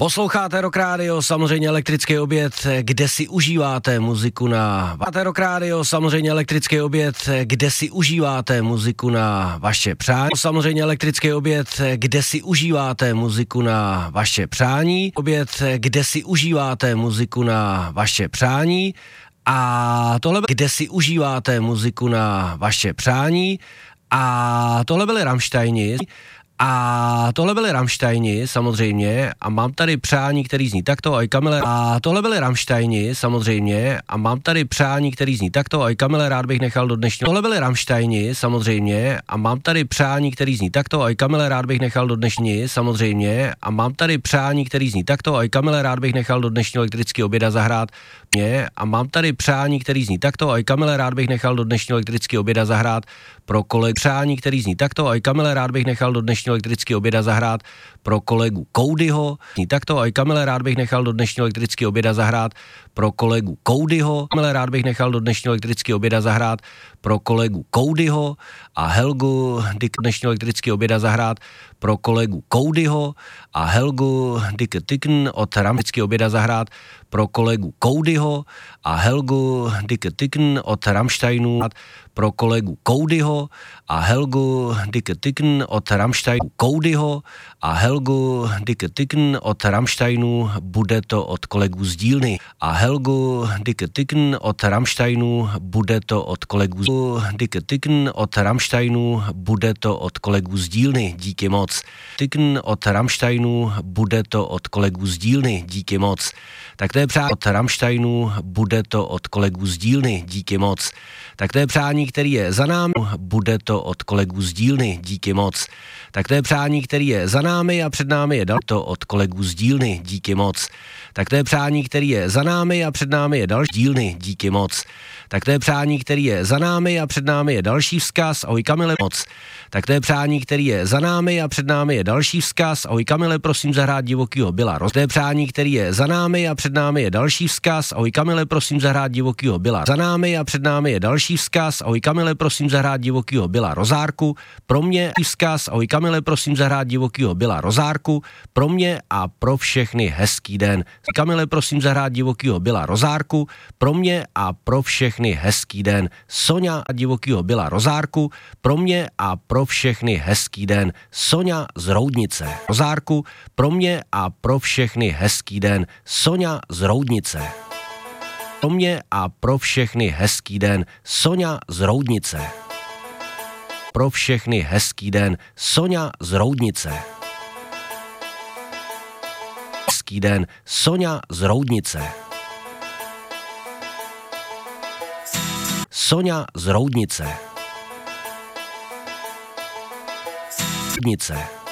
Posloucháte Rock Radio, samozřejmě elektrický oběd, kde si užíváte muziku na... Rock Radio, samozřejmě elektrický oběd, kde si užíváte muziku na vaše přání. Samozřejmě elektrický oběd, kde si užíváte muziku na vaše přání. Oběd, kde si užíváte muziku na vaše přání. A tohle, kde si užíváte muziku na vaše přání. A tohle byly Rammsteini. A tohle byly Rammsteini, samozřejmě, a mám tady přání, který zní takto, aj Kamile. A tohle byly Rammsteini, samozřejmě, a mám tady přání, který zní takto, aj Kamile, rád bych nechal do dnešního. Tohle byly Rammsteini, samozřejmě, a mám tady přání, který zní takto, aj Kamile, rád bych nechal do dnešní, samozřejmě, a mám tady přání, který zní takto, aj Kamile, rád bych nechal do dnešního elektrického oběda zahrát. A mám tady přání, který zní takto, aj Kamile, rád bych nechal do dnešního elektrického oběda zahrát pro kolegu. Přání, který zní takto, aj Kamile, rád bych nechal do dnešního elektrického oběda zahrát pro kolegu Codyho. Zní takto, aj Kamile, rád bych nechal do dnešního elektrického oběda zahrát pro kolegu Codyho. Kamile, rád bych nechal do dnešního elektrického oběda zahrát pro kolegu Codyho a Helgu dnešního elektrického oběda zahrát pro kolegu Codyho a Helgu Dicke Ticken od Rammsteinského oběda zahrát pro kolegu Codyho a Helgu Dicke Ticken od Rammsteinu pro kolegu Codyho a Helgu Dicke Ticken od Rammsteinu. Codyho a Helgu Dicke Ticken od Rammsteinu, bude to od kolegů z dílny. A Helgu Dicke Ticken od Rammsteinu, bude to od kolegů z Dicke Ticken od Rammsteinu, bude to od kolegů z dílny, díky moc. Ticken od Rammsteinu, bude to od kolegů z dílny, díky moc. Tak to je přání od Rammsteinu, bude to od kolegů z dílny, díky moc. Tak to je přání, který je za námi, bude to od kolegů z dílny, díky moc. Tak to je přání, který je za námi a před námi je to od kolegů z dílny, díky moc. Tak to je přání, který je za námi a před námi je další dílny, díky moc. Tak to je přání, který je za námi a před námi je další vzkaz, ahoj Kamile, moc. Tak to je přání, který je za námi a před námi je další vzkaz, ahoj Kamile, prosím zahrát divokýho Billa. To je přání, který je za námi a před námi je další vzkaz, ahoj Kamile, prosím zahrát divokýho Billa. Za námi a před námi je další vzkaz, ahoj Kamile, prosím zahrát divokýho Billa Rozárku. Pro mě vzkaz, ahoj Kamile, prosím zahrát divokýho Billa Rozárku. Pro mě a pro všechny hezký den. Kamile, prosím zahrát divokýho Billa Rozárku. Pro mě a pro všechny hezký den. Soňa a divokýho Billa Rozárku. Pro mě a pro všechny hezký den. Soňa z Roudnice. Rozárku. Pro mě a pro všechny hezký den. Soňa z Roudnice. Pro mě a pro všechny hezký den. Soňa z Roudnice. Pro všechny hezký den. Soňa z Roudnice. Hezký den. Soňa z Roudnice. Soňa z Roudnice. Roudnice.